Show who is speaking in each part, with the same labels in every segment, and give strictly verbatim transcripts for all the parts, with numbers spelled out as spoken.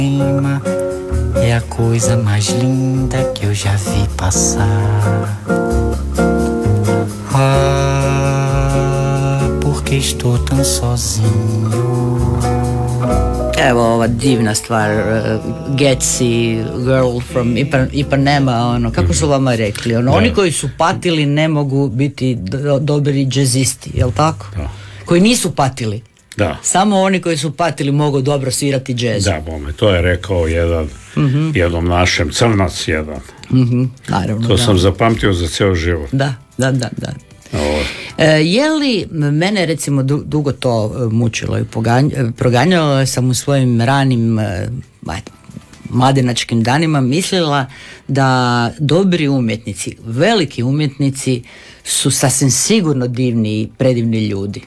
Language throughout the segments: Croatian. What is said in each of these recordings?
Speaker 1: É a coisa mais linda que eu já vi passar. Ah, porque estou tão sozinho.
Speaker 2: Evo ova divna stvar, uh, Getsi, Girl from Ipan- Ipanema, ono, kako su vama rekli, ono,
Speaker 3: Da.
Speaker 2: oni koji su patili ne mogu biti do- dobri džezisti, jel tako?
Speaker 3: Da.
Speaker 2: Koji nisu patili.
Speaker 3: Da.
Speaker 2: Samo oni koji su patili mogu dobro svirati džez.
Speaker 3: Da, bome, to je rekao jedan, mm-hmm. jednom našem, crnac jedan.
Speaker 2: Mhm, naravno,
Speaker 3: To
Speaker 2: da.
Speaker 3: sam zapamtio za ceo život.
Speaker 2: Da, da, da, da.
Speaker 3: Ovo.
Speaker 2: E, je li, mene recimo du- dugo to e, mučilo i poganj- e, proganjalo sam u svojim ranim e, ajde, mladenačkim danima mislila da dobri umjetnici, veliki umjetnici su sasvim sigurno divni i predivni ljudi.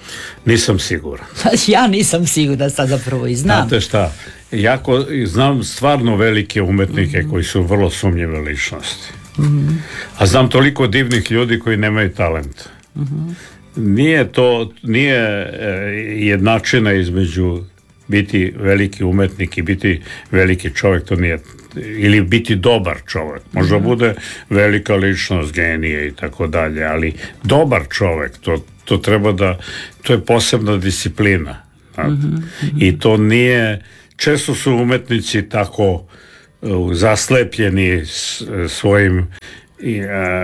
Speaker 3: Nisam siguran.
Speaker 2: Ja nisam sigurna, sad zapravo i znam.
Speaker 3: Znate šta, jako, znam stvarno velike umetnike mm-hmm. koji su vrlo sumnjive ličnosti. Mm-hmm. A znam toliko divnih ljudi koji nemaju talent. Mm-hmm. Nije to, nije e, jednačina između biti veliki umetnik i biti veliki čovjek, to nije, ili biti dobar čovjek. Možda mm-hmm. bude velika ličnost, genije i tako dalje, ali dobar čovjek, to, to treba da, to je posebna disciplina. Mm-hmm. I to nije, često su umetnici tako uh, zaslepljeni s, svojim i, uh,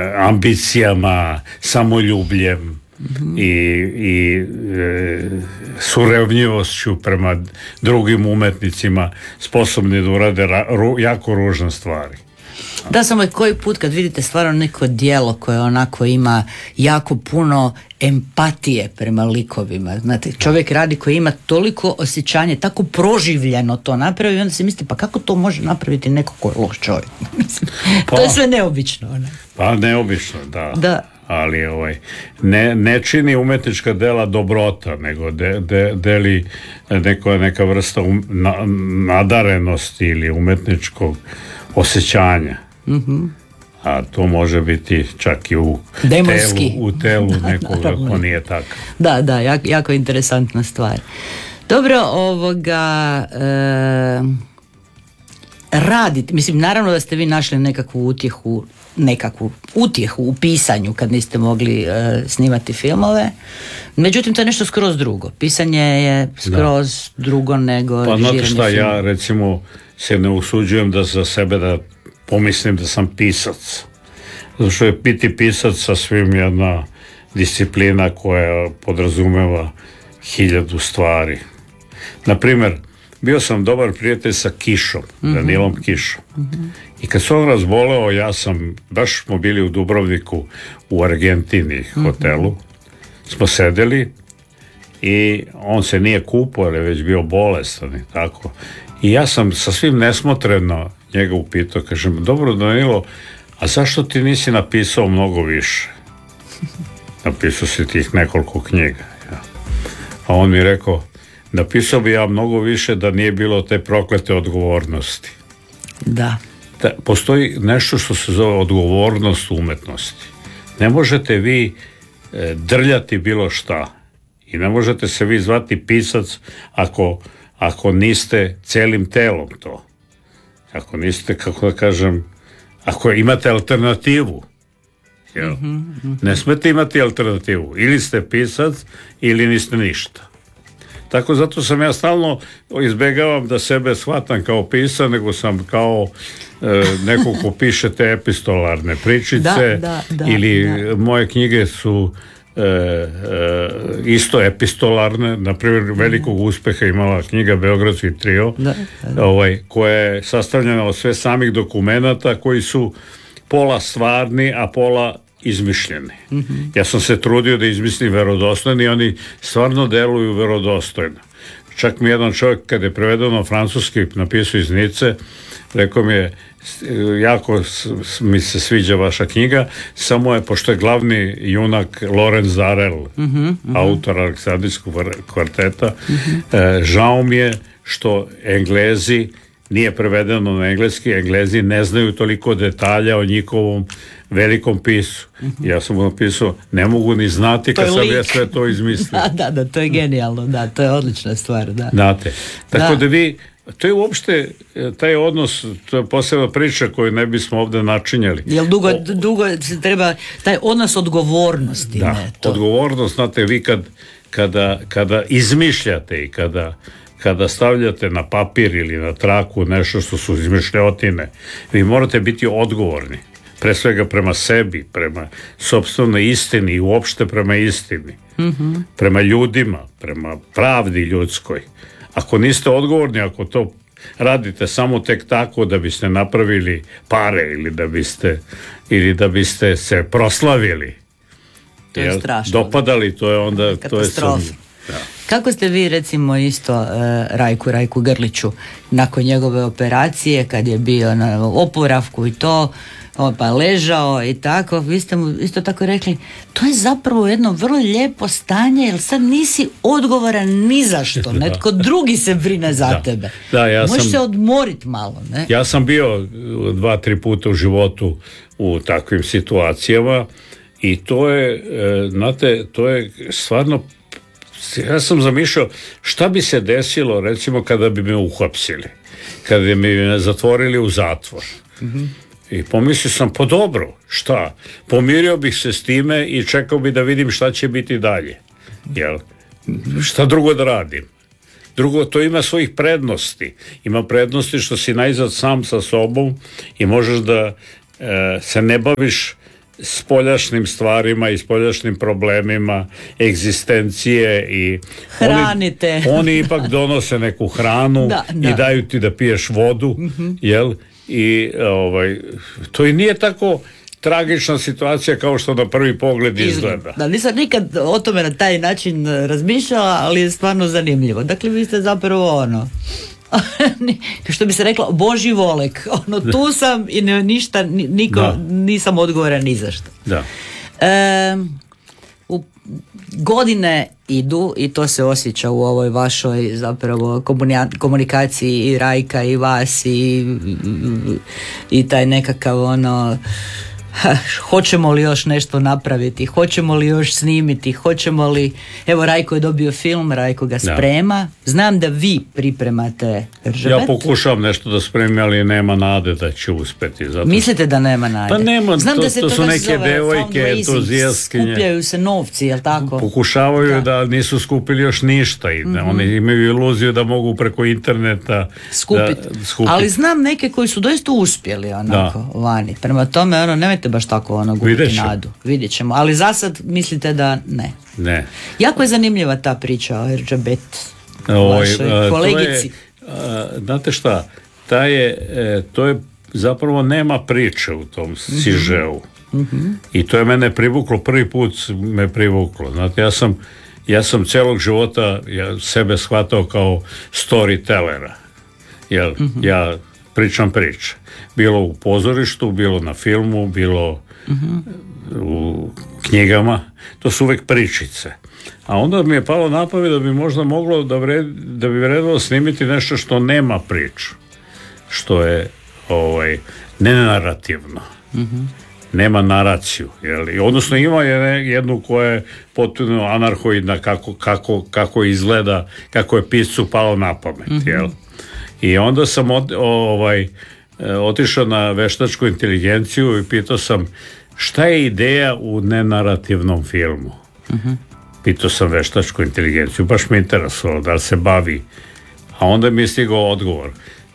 Speaker 3: ambicijama, samoljubljem mm-hmm. i, i e, surevnjivošću prema drugim umetnicima, sposobni da urade ra, ru, jako ružne stvari.
Speaker 2: Da, samo je koji put kad vidite stvarno neko djelo koje onako ima jako puno empatije prema likovima. Znate, čovjek radi koji ima toliko osjećanje, tako proživljeno to napravi i onda se misli pa kako to može napraviti neko ko je loš čovjek.
Speaker 3: Pa,
Speaker 2: to je sve neobično. Ne?
Speaker 3: Pa neobično, da.
Speaker 2: Da.
Speaker 3: Ali ovaj, ne, ne čini umetnička dela dobrota, nego de, de, deli neko, neka vrsta um, na, nadarenosti ili umetničkog osjećanja. Mm-hmm. A to može biti čak i u
Speaker 2: demonski.
Speaker 3: telu, u telu da, nekoga ko nije tako.
Speaker 2: Da, da, jako, jako interesantna stvar. Dobro, ovoga e, radite, mislim, naravno da ste vi našli nekakvu utjehu nekakvu utjehu u pisanju kad niste mogli e, snimati filmove, međutim to je nešto skroz drugo. Pisanje je skroz da. drugo nego
Speaker 3: pa
Speaker 2: režiranje
Speaker 3: znate šta,
Speaker 2: filmova.
Speaker 3: Ja recimo se ne usuđujem da za sebe da pomislim da sam pisac. Zato što je biti pisac sasvim jedna disciplina koja podrazumeva hiljadu stvari. Naprimjer, bio sam dobar prijatelj sa Kišom, mm-hmm. Danilom Kišom. Mm-hmm. I kad se on razboleo, ja sam, baš smo bili u Dubrovniku u Argentini hotelu, mm-hmm. smo sedeli i on se nije kupao, jer je već bio bolestan i tako. I ja sam sasvim nesmotreno njega upitao, kažem, dobro Danilo, a zašto ti nisi napisao mnogo više? Napisao si tih nekoliko knjiga. Ja. A on mi rekao, napisao bi ja mnogo više da nije bilo te proklete odgovornosti.
Speaker 2: Da.
Speaker 3: Da, postoji nešto što se zove odgovornost umetnosti. Ne možete vi e, drljati bilo šta i ne možete se vi zvati pisac ako, ako niste celim telom to. Ako niste, kako da kažem, ako imate alternativu. Jel? Mm-hmm, mm-hmm. Ne smete imati alternativu. Ili ste pisac ili niste ništa. Tako zato sam ja stalno izbegavam da sebe shvatam kao pisac, nego sam kao e, neko ko piše te epistolarne pričice
Speaker 2: da, da, da,
Speaker 3: ili
Speaker 2: da.
Speaker 3: Moje knjige su e, e, isto epistolarne. Na primjer, velikog uspeha imala knjiga Beogradski trio, da, da. Ovaj, koja je sastavljena od sve samih dokumenata koji su pola stvarni, a pola izmišljeni. Mm-hmm. Ja sam se trudio da izmislim verodostojni i oni stvarno deluju verodostojno. Čak mi jedan čovjek kad je prevedeno na francuski napisao iz Nice, rekao mi je, jako mi se sviđa vaša knjiga, samo je, pošto je glavni junak Lorenz Zarel, mm-hmm, mm-hmm. autor Aleksandrijskog kvarteta, mm-hmm. e, žao mi je što Englezi, nije prevedeno na engleski, Englezi ne znaju toliko detalja o njihovom velikom pisu. Mm-hmm. Ja sam mu napisao, ne mogu ni znati kad sam lik. Ja sve to izmislio.
Speaker 2: Da, da, da, to je genijalno, da, to je odlična stvar, da.
Speaker 3: Znate, tako da. da vi to je uopšte taj odnos, to je posebna priča koju ne bismo ovdje načinjali.
Speaker 2: Jel dugo, dugo se treba taj odnos odgovornosti?
Speaker 3: Da,
Speaker 2: ne, to.
Speaker 3: odgovornost, znate, vi kad, kada, kada izmišljate i kada, kada stavljate na papir ili na traku nešto što su izmišljotine, vi morate biti odgovorni. Pre svega prema sebi, prema sopstvenoj istini i uopšte prema istini. Mm-hmm. Prema ljudima, prema pravdi ljudskoj. Ako niste odgovorni, ako to radite samo tek tako da biste napravili pare ili da biste, ili da biste se proslavili,
Speaker 2: to je strašno.
Speaker 3: Dopadali, to je onda
Speaker 2: katastrofa.
Speaker 3: To je sam,
Speaker 2: Kako ste vi recimo isto uh, Rajku, Rajku Grliću nakon njegove operacije kad je bio na oporavku i to, pa ležao i tako, vi ste mu isto tako rekli, to je zapravo jedno vrlo lijepo stanje, jer sad nisi odgovoran ni za što, netko drugi se brine za da. tebe.
Speaker 3: Da, ja
Speaker 2: možeš
Speaker 3: sam,
Speaker 2: se odmoriti malo, ne?
Speaker 3: Ja sam bio dva, tri puta u životu u takvim situacijama i to je, znate, to je stvarno, ja sam zamišljao šta bi se desilo recimo kada bi me uhapsili, kada bi me zatvorili u zatvor. Mm-hmm. I pomislio sam, pa dobro, šta? Pomirio bih se s time i čekao bi da vidim šta će biti dalje. Jel? Šta drugo da radim? Drugo, to ima svojih prednosti. Ima prednosti što si najzad sam sa sobom i možeš da e, se ne baviš spoljašnim stvarima i spoljašnim problemima egzistencije i
Speaker 2: hranite.
Speaker 3: Oni, oni ipak donose neku hranu da, da. i daju ti da piješ vodu, mm-hmm. jel? I ovaj, to i nije tako tragična situacija kao što na prvi pogled izgleda.
Speaker 2: Da, nisam nikad o tome na taj način razmišljala, ali je stvarno zanimljivo. Dakle, vi ste zapravo ono, što bi se reklo, Božji volek. Ono, tu sam i ne, ništa, niko, da. nisam odgovoran ni za što.
Speaker 3: Da.
Speaker 2: E, u godine idu i to se osjeća u ovoj vašoj zapravo komunikaciji i Rajka i vas i, i taj nekakav ono, hoćemo li još nešto napraviti, hoćemo li još snimiti, hoćemo li, evo Rajko je dobio film, Rajko ga sprema, znam da vi pripremate Eržebet.
Speaker 3: Ja pokušavam nešto da spremim, ali nema nade da će uspeti. Zato...
Speaker 2: Mislite da nema nade?
Speaker 3: Pa nema,
Speaker 2: znam
Speaker 3: to,
Speaker 2: da se
Speaker 3: to
Speaker 2: to
Speaker 3: su neke devojke entuzijastkinje.
Speaker 2: Skupljaju se novci, jel tako?
Speaker 3: Pokušavaju da, da nisu skupili još ništa i da mm-hmm. oni imaju iluziju da mogu preko interneta
Speaker 2: skupiti.
Speaker 3: Skupit.
Speaker 2: Ali znam neke koji su doista uspjeli onako da. vani. Prema tome, ono, nemojte baš tako ono gubiti nadu. Vidjet ćemo. Ali za sad mislite da ne.
Speaker 3: Ne.
Speaker 2: Jako je zanimljiva ta priča o Eržebet
Speaker 3: vašoj
Speaker 2: kolegici.
Speaker 3: To je, a, znate šta, ta je, e, to je zapravo nema priče u tom mm-hmm. sižeu. Mm-hmm. I to je mene privuklo, prvi put me privuklo. Znate, ja sam, ja sam celog života ja sebe shvatao kao storytellera. Jel, mm-hmm. ja pričam priče. Bilo u pozorištu, bilo na filmu, bilo mm-hmm. u knjigama. To su uvek pričice. A onda mi je palo na pamet da bi možda moglo da, vred, da bi vredilo snimiti nešto što nema priču. Što je ovaj, nenarativno. Mm-hmm. Nema naraciju. Jel? Odnosno ima jednu koja je potpuno anarhoidna kako, kako, kako izgleda, kako je piscu palo na pamet. Mm-hmm. Jel? I onda sam od, ovaj, otišao na veštačku inteligenciju i pitao sam šta je ideja u nenarativnom filmu. Uh-huh. Pitao sam veštačku inteligenciju, baš me interesovalo da se bavi. A onda mi je stigao odgovor.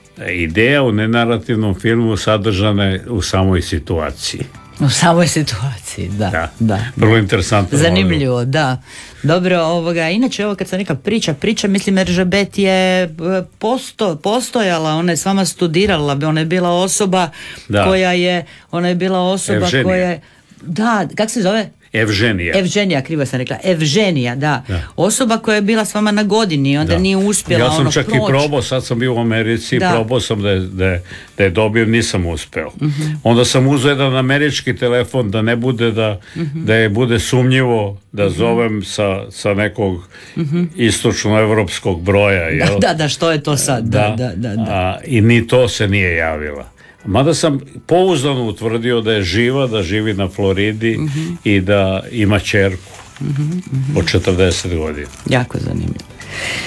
Speaker 3: Ideja u nenarativnom filmu sadržana je u samoj situaciji.
Speaker 2: U samoj situaciji, da.
Speaker 3: Da,
Speaker 2: da.
Speaker 3: Vrlo interesantno.
Speaker 2: Zanimljivo, odgovor. Da. Dobro, ovoga, inače ovo kad sam neka priča, priča, mislim, Eržebet je posto, postojala, ona je s vama studirala, ona je bila osoba da. koja je, ona je bila osoba
Speaker 3: Evženija.
Speaker 2: koja je, da, kako se zove?
Speaker 3: Evženija.
Speaker 2: Evženija, krivo sam rekla. Evženija, da. da. Osoba koja je bila s vama na godini, onda da. nije uspjela ono
Speaker 3: proći. Ja sam čak
Speaker 2: proći.
Speaker 3: i probao, sad sam bio u Americi, da. probao sam da je, da je, da je dobio, nisam uspeo. Uh-huh. Onda sam uzeo jedan američki telefon da ne bude da, uh-huh. da je bude sumnjivo da uh-huh. zovem sa, sa nekog uh-huh. istočnoevropskog broja. Jel?
Speaker 2: Da, da, da, što je to sad? Da, da, da, da.
Speaker 3: A, i ni to se nije javila. Mada sam pouzdano utvrdio da je živa, da živi na Floridi mm-hmm. i da ima ćerku mm-hmm, mm-hmm. od četrdeset godina.
Speaker 2: Jako zanimljivo.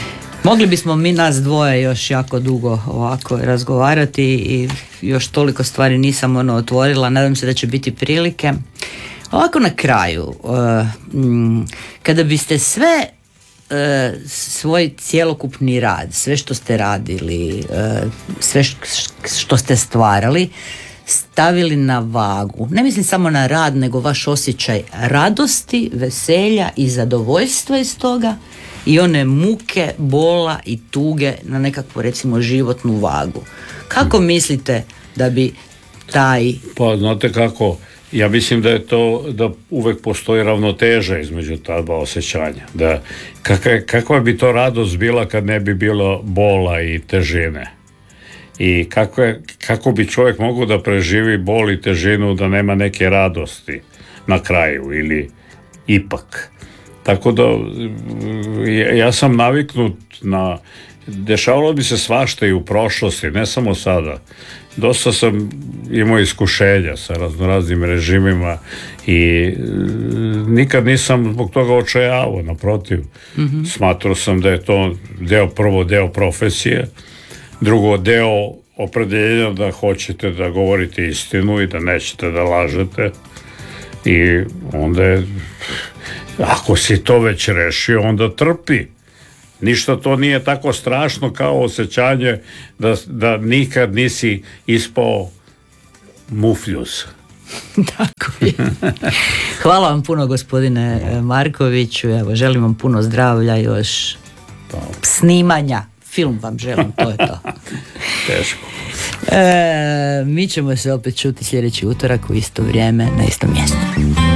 Speaker 2: Mogli bismo mi nas dvoje još jako dugo ovako razgovarati i još toliko stvari nisam ono otvorila, nadam se da će biti prilike. Ovako na kraju, uh, m, kada biste sve uh, svoj cjelokupni rad, sve što ste radili, uh, sve š, što ste stvarali, stavili na vagu, ne mislim samo na rad, nego vaš osjećaj radosti, veselja i zadovoljstva iz toga i one muke, bola i tuge na nekakvu recimo životnu vagu. Kako mislite da bi taj...
Speaker 3: Pa znate kako, ja mislim da je to, da uvek postoji ravnoteža između ta dva osjećanja. Da, kakva, kakva bi to radost bila kad ne bi bilo bola i težine? I kako, je, kako bi čovjek mogao da preživi bol i težinu da nema neke radosti na kraju ili ipak. Tako da ja sam naviknut na, dešavalo bi se svašta i u prošlosti, ne samo sada. Dosta sam imao iskušenja sa raznoraznim režimima i nikad nisam zbog toga očajavao, naprotiv. Mm-hmm. Smatrao sam da je to deo, prvo deo profesije, drugo deo opredeljenja da hoćete da govorite istinu i da nećete da lažete i onda je, ako si to već rešio, onda trpi. Ništa to nije tako strašno kao osjećanje da, da nikad nisi ispao mufljus.
Speaker 2: Tako je. Hvala vam puno, gospodine Markoviću. Evo, želim vam puno zdravlja, još snimanja. Film vam želim, to je to.
Speaker 3: Teško.
Speaker 2: E, mi ćemo se opet čuti sljedeći utorak u isto vrijeme na istom mjestu.